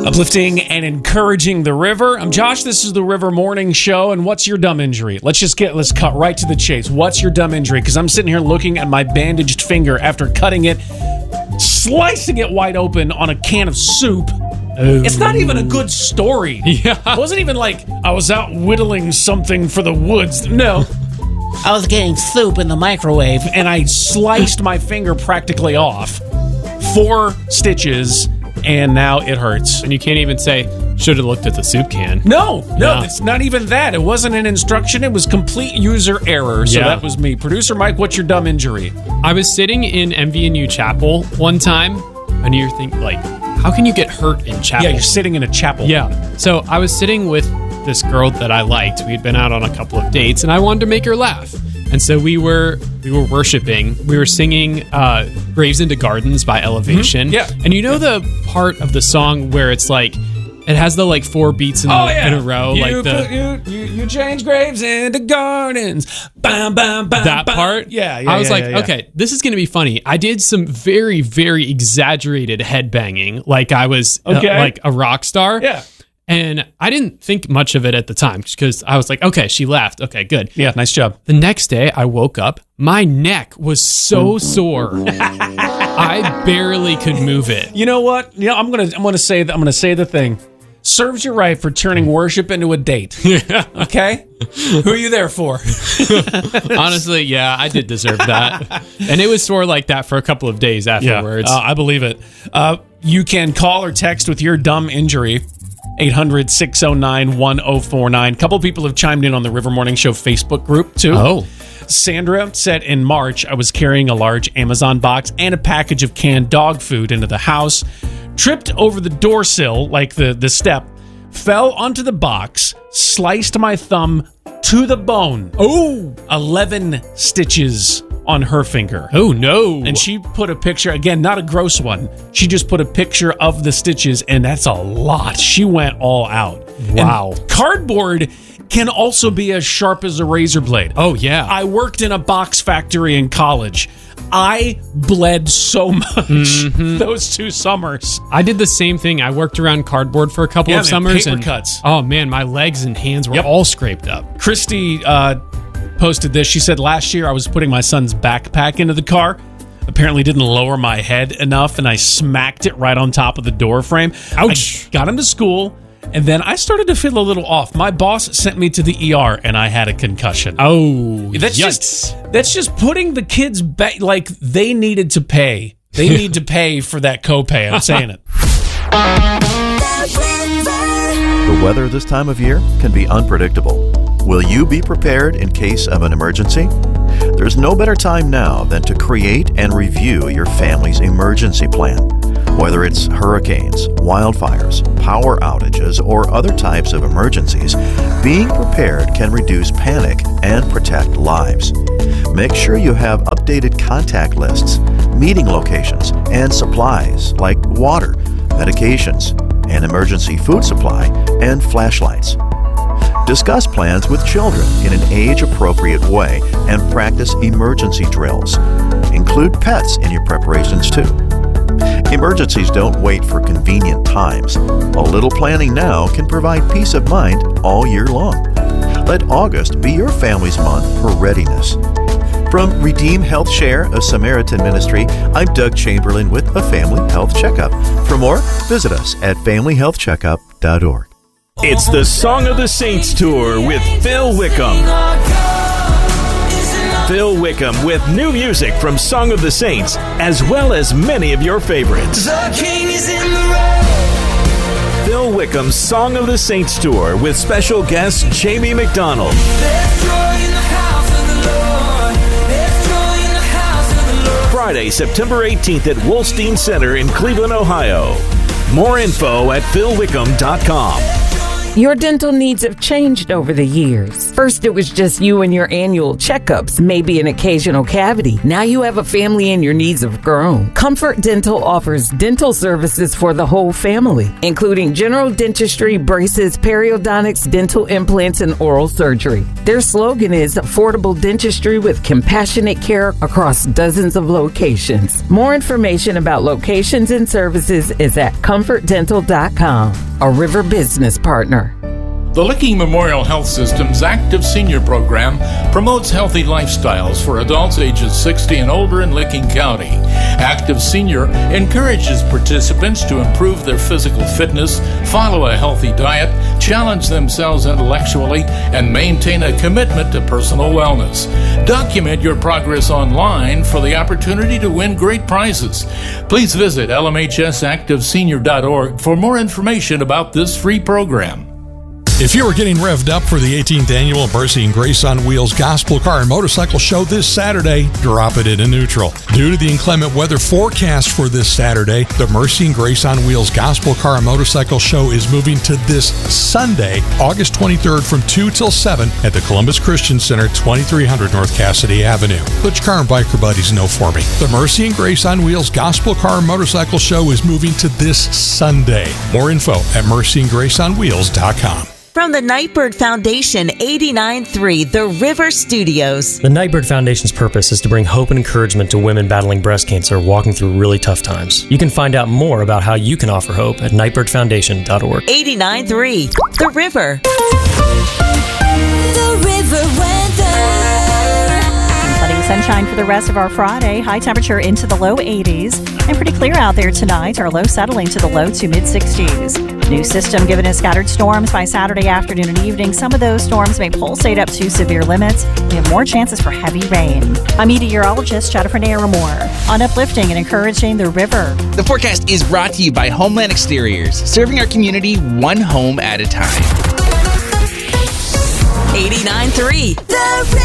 Uplifting and encouraging the river. I'm Josh. This is the River Morning Show. And what's your dumb injury? Let's cut right to the chase. What's your dumb injury? Because I'm sitting here looking at my bandaged finger after cutting it, slicing it wide open on a can of soup. Ooh. It's not even a good story. Yeah. It wasn't even like I was out whittling something for the woods. No. I was getting soup in the microwave and I sliced my finger practically off. 4 stitches. And now it hurts. And you can't even say, should have looked at the soup can. No, it's not even that. It wasn't an instruction. It was complete user error. So that was me. Producer Mike, what's your dumb injury? I was sitting in MVNU Chapel one time, and you're thinking, like, how can you get hurt in chapel? Yeah, you're sitting in a chapel. Yeah. So I was sitting with this girl that I liked. We had been out on a couple of dates, and I wanted to make her laugh. And so we were worshiping. We were singing Graves into Gardens by Elevation. Mm-hmm. Yeah. And you know the part of the song where it's like, it has the like 4 beats in a row. You change graves into gardens. Bam, bam, bam, that bam. part? Yeah. I was okay, this is going to be funny. I did some very, very exaggerated headbanging, like I was like a rock star. Yeah. And I didn't think much of it at the time because I was like, okay, she laughed. Okay, good. Yeah, nice job. The next day I woke up, my neck was so sore. I barely could move it. You know what? I'm gonna say the thing. Serves you right for turning worship into a date. Yeah. Okay? Who are you there for? Honestly, yeah, I did deserve that. And it was sore like that for a couple of days afterwards. I believe it. You can call or text with your dumb injury. 800-609-1049. A couple people have chimed in on the River Morning Show Facebook group, too. Oh. Sandra said, in March, I was carrying a large Amazon box and a package of canned dog food into the house, tripped over the door sill, like the step, fell onto the box, sliced my thumb to the bone. Oh! 11 stitches on her finger. Oh, no. And she put a picture, again, not a gross one. She just put a picture of the stitches, and that's a lot. She went all out. Wow. And cardboard can also be as sharp as a razor blade. Oh, yeah. I worked in a box factory in college. I bled so much those 2 summers. I did the same thing. I worked around cardboard for a couple of summers. Paper cuts. Oh, man, my legs and hands were all scraped up. Christy posted this. She said, last year I was putting my son's backpack into the car. Apparently didn't lower my head enough, and I smacked it right on top of the door frame. Ouch. I got him to school, and then I started to feel a little off. My boss sent me to the ER, and I had a concussion. Oh, that's just putting the kids back. Like, they needed to pay. They need to pay for that copay. I'm saying it. The weather this time of year can be unpredictable. Will you be prepared in case of an emergency? There's no better time now than to create and review your family's emergency plan. Whether it's hurricanes, wildfires, power outages, or other types of emergencies, being prepared can reduce panic and protect lives. Make sure you have updated contact lists, meeting locations, and supplies like water, medications, an emergency food supply, and flashlights. Discuss plans with children in an age-appropriate way and practice emergency drills. Include pets in your preparations too. Emergencies don't wait for convenient times. A little planning now can provide peace of mind all year long. Let August be your family's month for readiness. From Redeem Health Share, a Samaritan ministry, I'm Doug Chamberlain with a Family Health Checkup. For more, visit us at familyhealthcheckup.org. It's the Song of the Saints Tour with Phil Wickham. Phil Wickham with new music from Song of the Saints, as well as many of your favorites. The King is in the road. Phil Wickham's Song of the Saints Tour with special guest Jamie McDonald. There's joy in the house of the Lord. There's joy in the house of the Lord. Friday, September 18th at Wolstein Center in Cleveland, Ohio. More info at philwickham.com. Your dental needs have changed over the years. First, it was just you and your annual checkups, maybe an occasional cavity. Now you have a family and your needs have grown. Comfort Dental offers dental services for the whole family, including general dentistry, braces, periodontics, dental implants, and oral surgery. Their slogan is affordable dentistry with compassionate care across dozens of locations. More information about locations and services is at comfortdental.com, a River business partner. The Licking Memorial Health System's Active Senior Program promotes healthy lifestyles for adults ages 60 and older in Licking County. Active Senior encourages participants to improve their physical fitness, follow a healthy diet, challenge themselves intellectually, and maintain a commitment to personal wellness. Document your progress online for the opportunity to win great prizes. Please visit lmhsactivesenior.org for more information about this free program. If you are getting revved up for the 18th annual Mercy and Grace on Wheels Gospel Car and Motorcycle Show this Saturday, drop it into neutral. Due to the inclement weather forecast for this Saturday, the Mercy and Grace on Wheels Gospel Car and Motorcycle Show is moving to this Sunday, August 23rd from 2 till 7 at the Columbus Christian Center, 2300 North Cassidy Avenue. Let your car and biker buddies know for me. The Mercy and Grace on Wheels Gospel Car and Motorcycle Show is moving to this Sunday. More info at mercyandgraceonwheels.com. From the Nightbird Foundation, 89.3 The River Studios. The Nightbird Foundation's purpose is to bring hope and encouragement to women battling breast cancer walking through really tough times. You can find out more about how you can offer hope at nightbirdfoundation.org. 89.3 The River. The River weather. Plenty of sunshine for the rest of our Friday. High temperature into the low 80s. And pretty clear out there tonight. Our low settling to the low to mid-60s. New system giving us scattered storms by Saturday afternoon and evening. Some of those storms may pulsate up to severe limits. We have more chances for heavy rain. I'm meteorologist Jennifer Naramore on uplifting and encouraging the river. The forecast is brought to you by Homeland Exteriors, serving our community one home at a time. 89.3 The River.